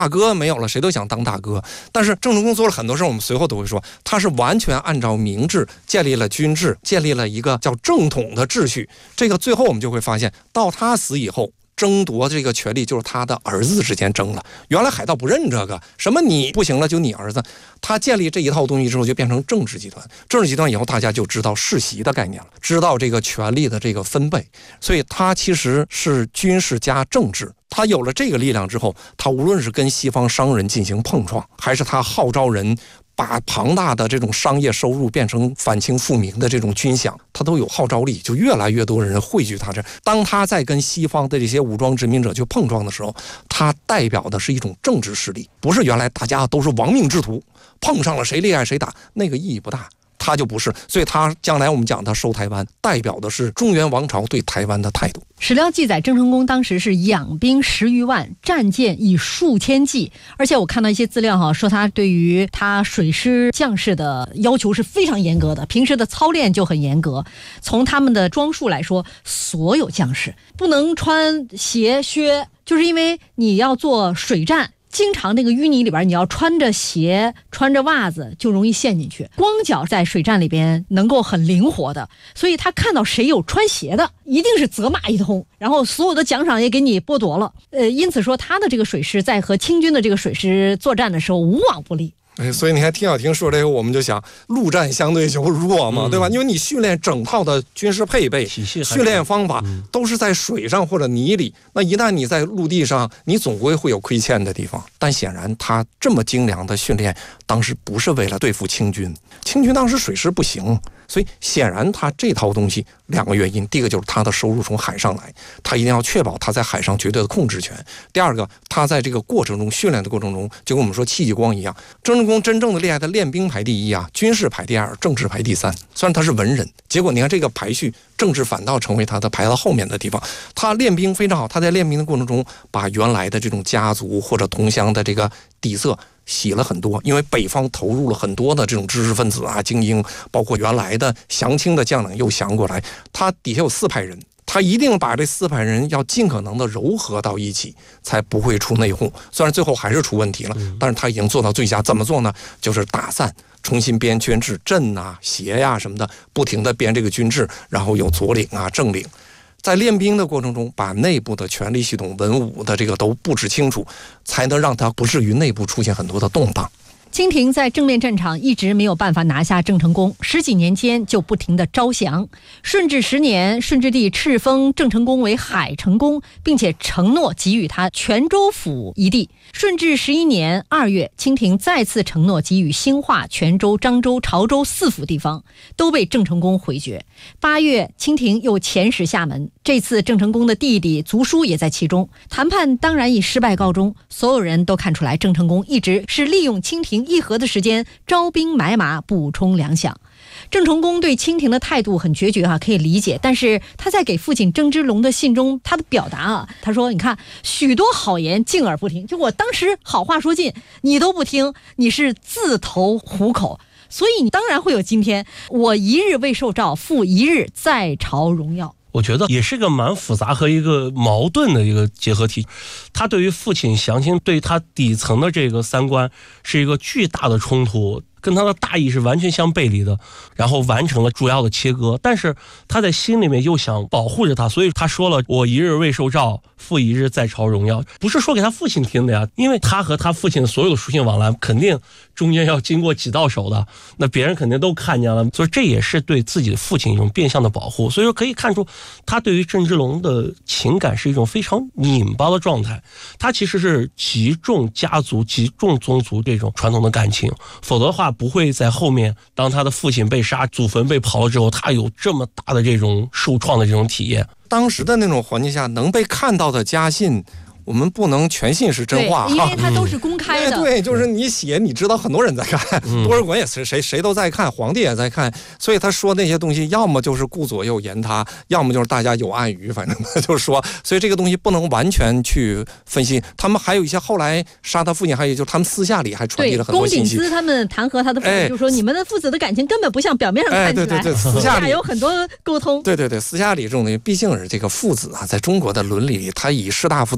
大哥没有了，谁都想当大哥。但是郑成功做了很多事，我们随后都会说，他是完全按照明制建立了军制，建立了一个叫正统的秩序。这个最后我们就会发现，到他死以后，争夺这个权利就是他的儿子之间争了。原来海盗不认这个，什么你不行了就你儿子。他建立这一套东西之后，就变成政治集团。政治集团以后，大家就知道世袭的概念了，知道这个权力的这个分配。所以他其实是军事加政治。他有了这个力量之后，他无论是跟西方商人进行碰撞，还是他号召人把庞大的这种商业收入变成反清复明的这种军饷，他都有号召力，就越来越多人汇聚他这。当他在跟西方的这些武装殖民者去碰撞的时候，他代表的是一种政治势力，不是原来大家都是亡命之徒，碰上了谁厉害谁打，那个意义不大。他就不是，所以他将来我们讲他收台湾，代表的是中原王朝对台湾的态度。 史料记载，郑成功当时是养兵10余万，战舰以数千计，而且我看到一些资料说他对于他水师将士的要求是非常严格的，平时的操练就很严格。从他们的装束来说，所有将士不能穿鞋靴，就是因为你要做水战。经常那个淤泥里边，你要穿着鞋穿着袜子就容易陷进去，光脚在水战里边能够很灵活的，所以他看到谁有穿鞋的一定是责骂一通，然后所有的奖赏也给你剥夺了。因此说他的这个水师在和清军的这个水师作战的时候无往不利。 所以你看听小婷说这个，我们就想陆战相对就弱嘛，对吧？因为你训练整套的军事配备、训练方法都是在水上或者泥里，那一旦你在陆地上，你总归会有亏欠的地方。但显然他这么精良的训练，当时不是为了对付清军，清军当时水师不行。所以显然他这套东西2个原因，第一个就是他的收入从海上来，他一定要确保他在海上绝对的控制权。第二个，他在这个过程中训练的过程中，就跟我们说戚继光一样，郑成功真正的厉害的练兵排第一啊，军事排第二，政治排第三。虽然他是文人，结果你看这个排序，政治反倒成为他的排到后面的地方。他练兵非常好，他在练兵的过程中，把原来的这种家族或者同乡的这个底色洗了很多，因为北方投入了很多的这种知识分子啊、精英，包括原来的降清的将领又降过来，他底下有4派人，他一定把这4派人要尽可能的糅合到一起，才不会出内讧。虽然最后还是出问题了，但是他已经做到最佳。怎么做呢？就是打散，重新编军制，镇啊、协呀什么的，不停的编这个军制，然后有左领啊、正领。在练兵的过程中，把内部的权力系统、文武的这个都布置清楚，才能让他不至于内部出现很多的动荡。 清廷在正面战场一直没有办法拿下郑成功，10几年间就不停地招降。顺治10年，顺治帝敕封郑成功为海成公，并且承诺给予他泉州府一地。顺治11年2月，清廷再次承诺给予兴化、泉州、漳州、潮州4府地方，都被郑成功回绝。8月，清廷又遣使厦门，这次郑成功的弟弟族叔也在其中。谈判当然以失败告终，所有人都看出来郑成功一直是利用清廷议和的时间招兵买马，补充粮饷。郑成功对清廷的态度很决绝可以理解，但是他在给父亲郑芝龙的信中，他的表达他说：“你看，许多好言敬而不听，就我当时好话说尽，你都不听，你是自投虎口。所以你当然会有今天，我一日未受诏，复一日在朝荣耀。” 我觉得也是个蛮复杂和一个矛盾的一个结合体。他对于父亲降清，对他底层的这个三观是一个巨大的冲突，跟他的大义是完全相背离的，然后完成了主要的切割。但是他在心里面又想保护着他，所以他说了：“我一日未受诏，复一日在朝荣耀。”不是说给他父亲听的呀，因为他和他父亲所有的书信往来，肯定中间要经过几道手的，那别人肯定都看见了，所以这也是对自己的父亲一种变相的保护。所以说可以看出，他对于郑芝龙的情感是一种非常拧巴的状态。他其实是极重家族、极重宗族这种传统的感情，否则的话不会在后面当他的父亲被杀、祖坟被刨了之后，他有这么大的这种受创的这种体验。 当时的那种环境下能被看到的家信，我们不能全信是真话， 因为它都是公开的。 对，就是你写，你知道很多人在看，多尔衮也是谁都在看，皇帝也在看，所以他说那些东西，要么就是顾左右言他，要么就是大家有暗语，反正就是说，所以这个东西不能完全去分析。他们还有一些后来杀他父亲，还有就是他们私下里还传递了很多信息。 龚鼎孳他们弹劾他的父亲，就说你们的父子的感情根本不像表面上看起来， 对，私下里有很多沟通。 对，私下里这种东西，毕竟是这个父子在中国的伦理里，他以士大夫自居。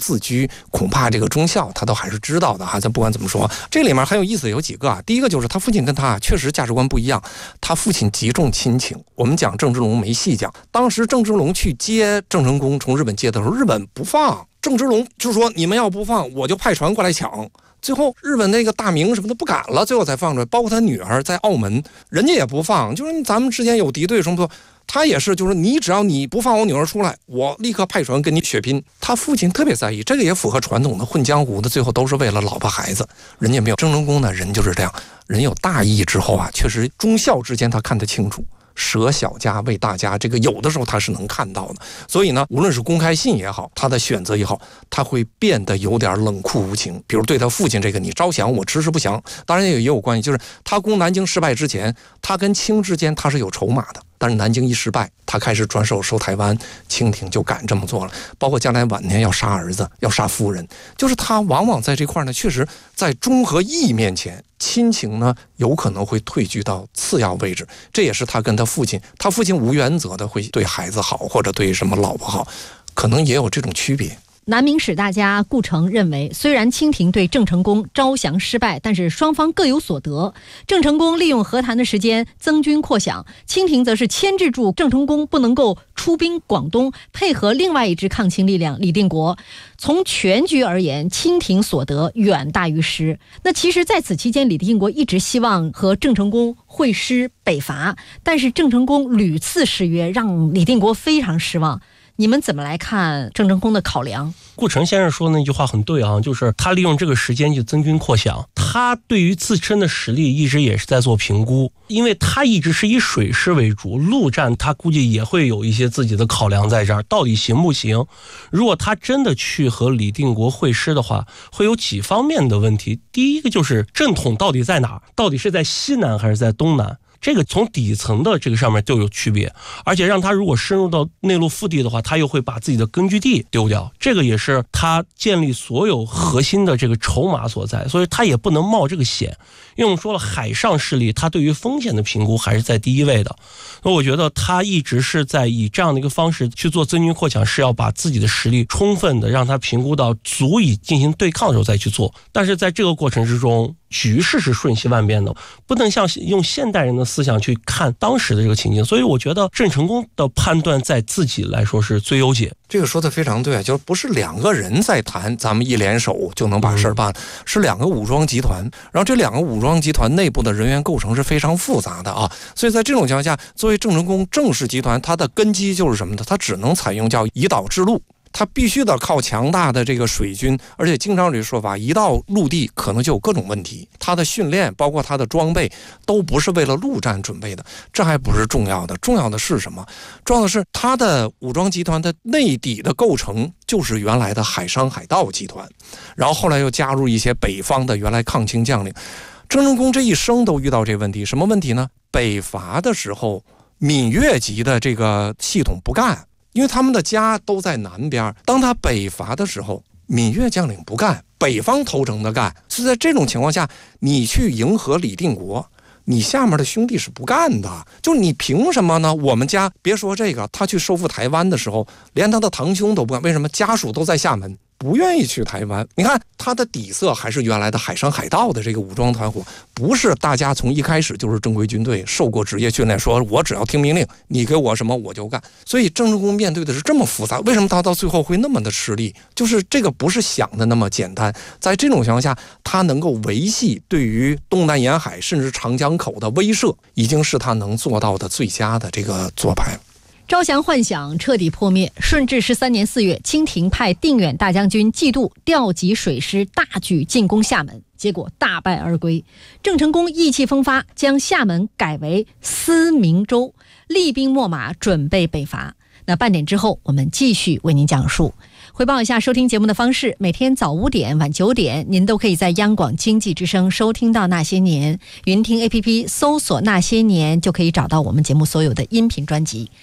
区，恐怕这个忠孝他都还是知道的哈。咱不管怎么说，这里面很有意思有几个啊。第一个就是他父亲跟他确实价值观不一样，他父亲极重亲情。我们讲郑芝龙没细讲，当时郑芝龙去接郑成功从日本接的时候，日本不放，郑芝龙就说你们要不放，我就派船过来抢。最后日本那个大明什么的不敢了，最后才放出来。包括他女儿在澳门，人家也不放，就是咱们之间有敌对什么的，他也是，就是你只要你不放我女儿出来，我立刻派船跟你血拼。他父亲特别在意，这个也符合传统的混江湖的，最后都是为了老婆孩子。人家没有，郑成功呢人就是这样，人有大义之后啊，确实忠孝之间他看得清楚。舍小家为大家，这个有的时候他是能看到的。所以呢，无论是公开信也好，他的选择也好，他会变得有点冷酷无情。比如对他父亲这个，你招降我迟迟不降，当然也有关系，就是他攻南京失败之前，他跟清之间他是有筹码的。但是南京一失败，他开始转手收台湾，清廷就敢这么做了。包括将来晚年要杀儿子，要杀夫人，就是他往往在这块呢，确实在忠和义面前，亲情呢有可能会退居到次要位置。这也是他跟他父亲无原则的会对孩子好，或者对什么老婆好，可能也有这种区别。 南明史大家顾城认为，虽然清廷对郑成功招降失败，但是双方各有所得。郑成功利用和谈的时间增军扩饷，清廷则是牵制住郑成功不能够出兵广东，配合另外一支抗清力量李定国。从全局而言，清廷所得远大于失。那其实在此期间，李定国一直希望和郑成功会师北伐，但是郑成功屡次失约，让李定国非常失望。你们怎么来看郑成功的考量？ 顾城先生说那句话很对啊，就是他利用这个时间去增军扩饷，他对于自身的实力一直也是在做评估，因为他一直是以水师为主，陆战他估计也会有一些自己的考量在这儿，到底行不行？如果他真的去和李定国会师的话，会有几方面的问题。第一个就是正统到底在哪，到底是在西南还是在东南？这个从底层的这个上面就有区别，而且让他如果深入到内陆腹地的话，他又会把自己的根据地丢掉，这个也是他建立所有核心的这个筹码所在，所以他也不能冒这个险。因为我们说了，海上势力他对于风险的评估还是在第一位的，那我觉得他一直是在以这样的一个方式去做增军扩饷，是要把自己的实力充分的让他评估到足以进行对抗的时候再去做。但是在这个过程之中，局势是瞬息万变的，不能像用现代人的思想去看当时的这个情境，所以我觉得郑成功的判断在自己来说是最优解。 这个说的非常对，就是不是两个人在谈，咱们一联手就能把事儿办，是两个武装集团，然后这两个武装集团内部的人员构成是非常复杂的啊，所以在这种情况下，作为郑成功郑氏集团，它的根基就是什么呢？它只能采用叫以岛制陆。他必须得靠强大的这个水军，而且经常有这个说法，一到陆地可能就有各种问题。他的训练，包括他的装备，都不是为了陆战准备的。这还不是重要的，重要的是什么？重要的是他的武装集团的内底的构成就是原来的海商海盗集团，然后后来又加入一些北方的原来抗清将领。郑成功这一生都遇到这问题，什么问题呢？北伐的时候，闽粤籍的这个系统不干。因为他们的家都在南边，当他北伐的时候，闽粤将领不干，北方投诚的干。是在这种情况下，你去迎合李定国，你下面的兄弟是不干的。就是你凭什么呢？我们家别说这个，他去收复台湾的时候，连他的堂兄都不干。为什么？家属都在厦门，不愿意去台湾。你看他的底色还是原来的海商海盗的这个武装团伙，不是大家从一开始就是正规军队，受过职业训练，说我只要听命令，你给我什么我就干。所以郑成功面对的是这么复杂，为什么他到最后会那么的吃力？就是这个不是想的那么简单。在这种情况下，他能够维系对于东南沿海甚至长江口的威慑，已经是他能做到的最佳的这个做派。 招降幻想彻底破灭。顺治13年4月，清廷派定远大将军季度调集水师，大举进攻厦门，结果大败而归。郑成功意气风发，将厦门改为思明州，厉兵秣马，准备北伐。那半点之后，我们继续为您讲述。回报一下收听节目的方式，每天早5点、晚9点，您都可以在央广经济之声收听到《那些年》，云听 APP 搜索《那些年》就可以找到我们节目所有的音频专辑。